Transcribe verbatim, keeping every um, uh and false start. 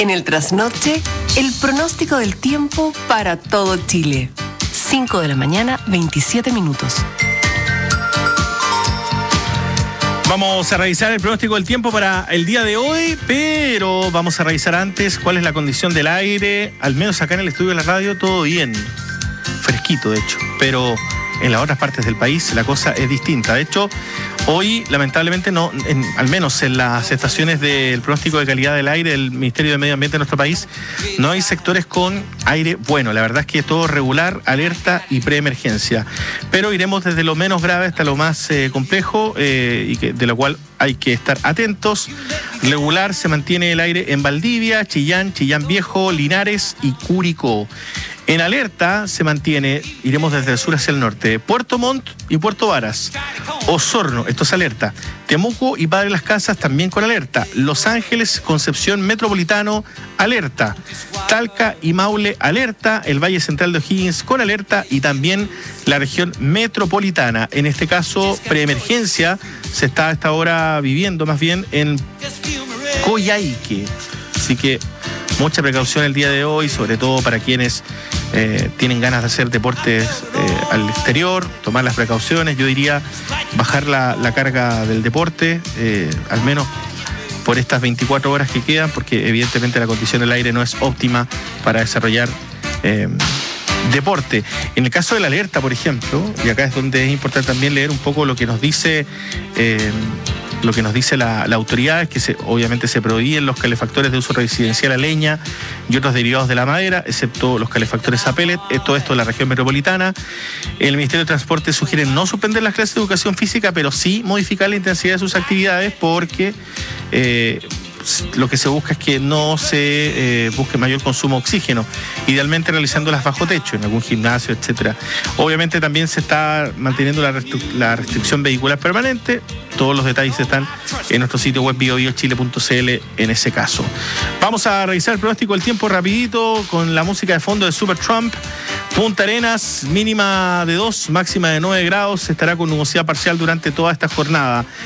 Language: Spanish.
En el trasnoche, el pronóstico del tiempo para todo Chile. cinco de la mañana, veintisiete minutos. Vamos a revisar el pronóstico del tiempo para el día de hoy, pero vamos a revisar antes cuál es la condición del aire. Al menos acá en el estudio de la radio todo bien, fresquito de hecho, pero en las otras partes del país la cosa es distinta. De hecho, hoy lamentablemente no, en, al menos en las estaciones del pronóstico de calidad del aire del Ministerio de Medio Ambiente de nuestro país, no hay sectores con aire bueno. La verdad es que es todo regular, alerta y preemergencia. Pero iremos desde lo menos grave hasta lo más eh, complejo eh, y que, de lo cual hay que estar atentos. Regular se mantiene el aire en Valdivia, Chillán, Chillán Viejo, Linares y Curicó. En alerta se mantiene, iremos desde el sur hacia el norte, Puerto Montt y Puerto Varas. Osorno, esto es alerta. Temuco y Padre Las Casas también con alerta. Los Ángeles, Concepción Metropolitano, alerta. Talca y Maule, alerta. El Valle Central de O'Higgins con alerta y también la región metropolitana. En este caso, preemergencia se está a esta hora viviendo más bien en Coyhaique. Así que mucha precaución el día de hoy, sobre todo para quienes eh, tienen ganas de hacer deportes eh, al exterior, tomar las precauciones. Yo diría bajar la, la carga del deporte, eh, al menos por estas veinticuatro horas que quedan, porque evidentemente la condición del aire no es óptima para desarrollar eh, deporte. En el caso de la alerta, por ejemplo, y acá es donde es importante también leer un poco lo que nos dice eh, lo que nos dice la, la autoridad, es que se, obviamente se prohíben los calefactores de uso residencial a leña y otros derivados de la madera, excepto los calefactores a pellet, todo esto en la región metropolitana. El Ministerio de Transporte sugiere no suspender las clases de educación física, pero sí modificar la intensidad de sus actividades, porque eh, lo que se busca es que no se eh, busque mayor consumo de oxígeno, idealmente realizándolas bajo techo, en algún gimnasio, etcétera. Obviamente también se está manteniendo la, restri- la restricción vehicular permanente. Todos los detalles están en nuestro sitio web bio bio chile punto c l en ese caso. Vamos a revisar el pronóstico del tiempo rapidito con la música de fondo de Supertramp. Punta Arenas, mínima de dos, máxima de nueve grados, estará con nubosidad parcial durante toda esta jornada.